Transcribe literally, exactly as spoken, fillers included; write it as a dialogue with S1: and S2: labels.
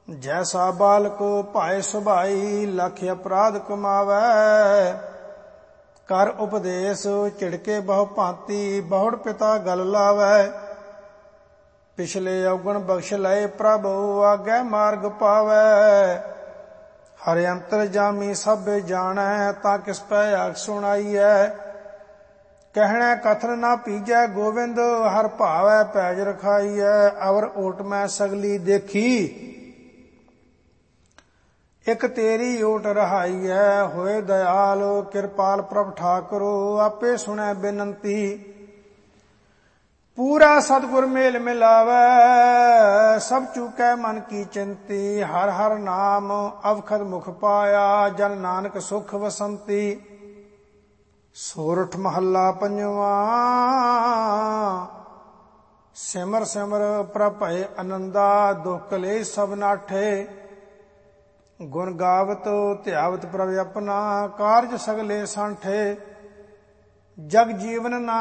S1: जैसा बालको भाए सुभाई लख अपराध कमावै। कर उपदेश चिड़के बहु भांति बहुड़ पिता गल लावै। पिछले अवगुण बख्श लय प्रभु आगे मार्ग पावै। हर अंतर जामी सब जानै ता किस पै आख सुनाईयै। कहना कथन ना पीजै गोविंद हर भावै पैज रखाईयै। अवर ओट मैं सगली देखी एक तेरी ओट रहाई है। होए दयाल कृपाल प्रभ ठाकुरो आपे सुनै बेनंती। पूरा सतगुर मेल मिलावै सब चूकै मन की चिंती। हर हर नाम अवखद मुख पाया जन नानक सुख वसंती। सोरठ महला पंजवा। सिमर सिमर प्रभ भय आनंदा दुख कलेश सब नाठे। गुण गावत ध्यावत प्रभ अपना कारज सगले सांठे। जग जीवन ना